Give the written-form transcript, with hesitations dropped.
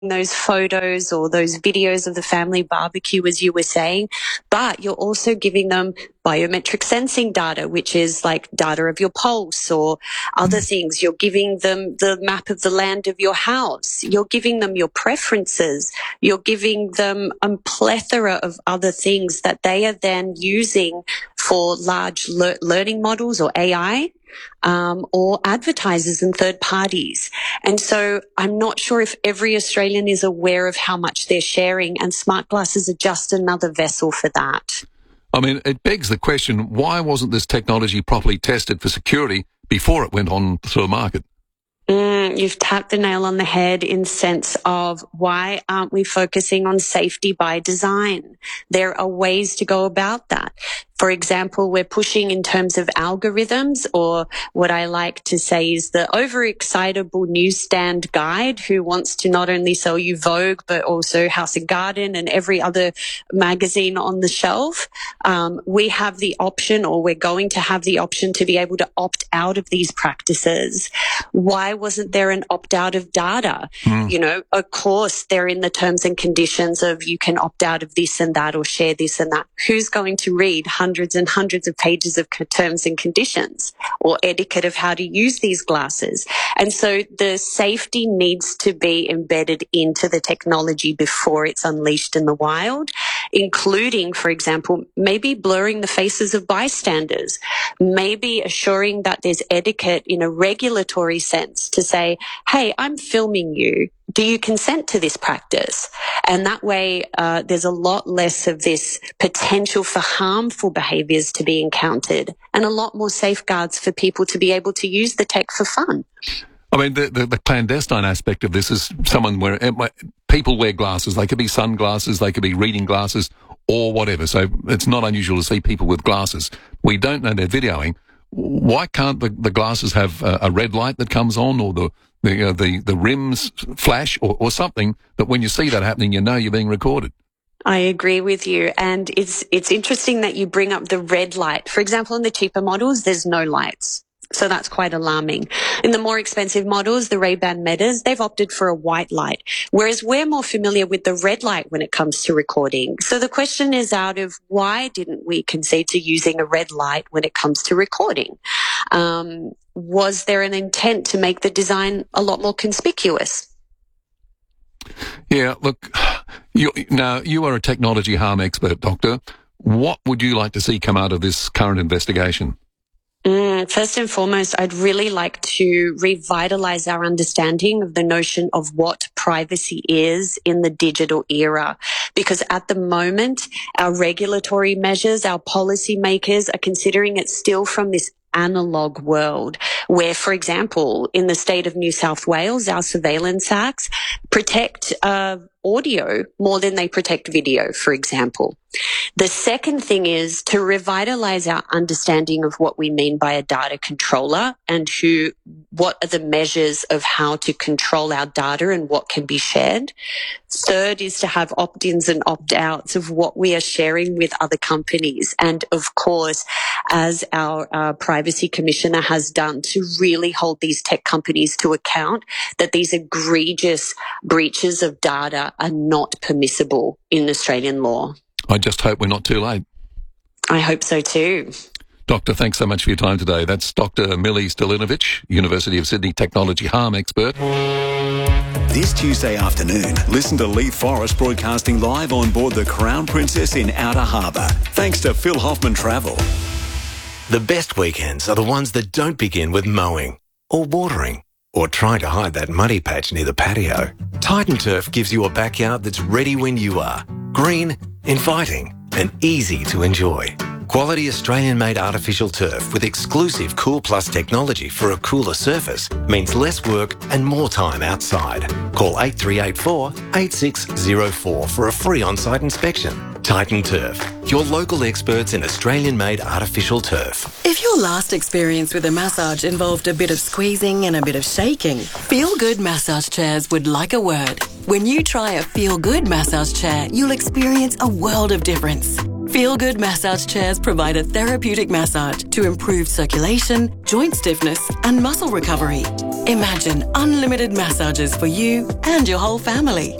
those photos or those videos of the family barbecue, as you were saying, but you're also giving them biometric sensing data, which is like data of your pulse or other things. You're giving them the map of the land of your house. You're giving them your preferences. You're giving them a plethora of other things that they are then using for large learning models or AI. Or advertisers and third parties. And so I'm not sure if every Australian is aware of how much they're sharing, and smart glasses are just another vessel for that. I mean, it begs the question, why wasn't this technology properly tested for security before it went on to the market? You've tapped the nail on the head in sense of why aren't we focusing on safety by design? There are ways to go about that. For example, we're pushing in terms of algorithms, or what I like to say is the overexcitable newsstand guide who wants to not only sell you Vogue, but also House and Garden and every other magazine on the shelf. We have the option, or we're going to have the option, to be able to opt out of these practices. Why wasn't there an opt out of data? You know, of course, they're in the terms and conditions of you can opt out of this and that or share this and that. Who's going to read hundreds and hundreds of pages of terms and conditions or etiquette of how to use these glasses? And so the safety needs to be embedded into the technology before it's unleashed in the wild, including, for example, maybe blurring the faces of bystanders, maybe assuring that there's etiquette in a regulatory sense to say, hey, I'm filming you. Do you consent to this practice? And that way, there's a lot less of this potential for harmful behaviours to be encountered, and a lot more safeguards for people to be able to use the tech for fun. I mean, the clandestine aspect of this is people wear glasses. They could be sunglasses, they could be reading glasses, or whatever. So it's not unusual to see people with glasses. We don't know they're videoing. Why can't the glasses have a red light that comes on, or the rims flash, or something that when you see that happening, you know you're being recorded? I agree with you. And it's interesting that you bring up the red light. For example, in the cheaper models, there's no lights. So that's quite alarming. In the more expensive models, the Ray-Ban Metas, they've opted for a white light, whereas we're more familiar with the red light when it comes to recording. So the question is out of why didn't we concede to using a red light when it comes to recording? Was there an intent to make the design a lot more conspicuous? Yeah, look, you are a technology harm expert, Doctor. What would you like to see come out of this current investigation? First and foremost, I'd really like to revitalize our understanding of the notion of what privacy is in the digital era. Because at the moment, our regulatory measures, our policymakers are considering it still from this analog world where, for example, in the state of New South Wales, our surveillance acts protect audio more than they protect video, for example. The second thing is to revitalize our understanding of what we mean by a data controller and what are the measures of how to control our data and what can be shared. Third is to have opt-ins and opt-outs of what we are sharing with other companies. And of course, as our privacy commissioner has done, to really hold these tech companies to account that these egregious breaches of data are not permissible in Australian law. I just hope we're not too late. I hope so too. Doctor, thanks so much for your time today. That's Dr. Millie Stilinovic, University of Sydney technology harm expert. This Tuesday afternoon, listen to Leith Forrest broadcasting live on board the Crown Princess in Outer Harbour. Thanks to Phil Hoffman Travel. The best weekends are the ones that don't begin with mowing or watering or trying to hide that muddy patch near the patio. Titan Turf gives you a backyard that's ready when you are. Green, inviting, and easy to enjoy. Quality Australian-made artificial turf with exclusive Cool Plus technology for a cooler surface means less work and more time outside. Call 8384 8604 for a free on-site inspection. Titan Turf, your local experts in Australian-made artificial turf. If your last experience with a massage involved a bit of squeezing and a bit of shaking, Feel Good Massage Chairs would like a word. When you try a Feel Good massage chair, you'll experience a world of difference. Feel Good massage chairs provide a therapeutic massage to improve circulation, joint stiffness, and muscle recovery. Imagine unlimited massages for you and your whole family.